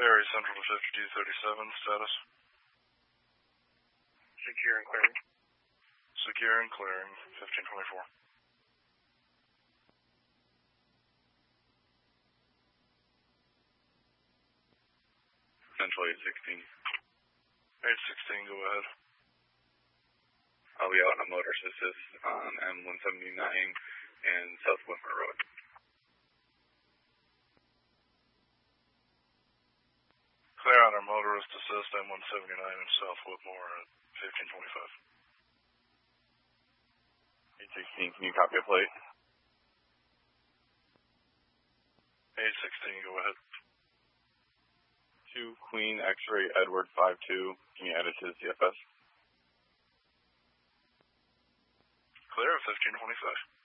Ferry Central to 5237, status. Secure and clearing. Secure and clearing, 1524. Central 816. 816, go ahead. I'll be out on a motorist assist on M179 and South Whitmer Road. Clear on our motorist assist M179 in South Whitmore at 1525. 816, can you copy a plate? 816, go ahead. 2 Queen X-ray Edward 52, can you add it to the CFS? Clear at 1525.